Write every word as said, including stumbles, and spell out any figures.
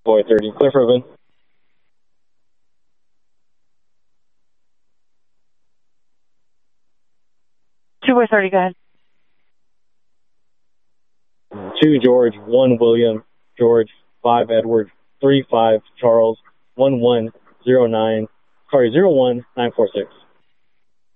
Boy thirty, clear for open. Two Boy thirty, go ahead. Two George, one William, George, five Edward, three five Charles, one one zero nine, sorry zero one nine four six.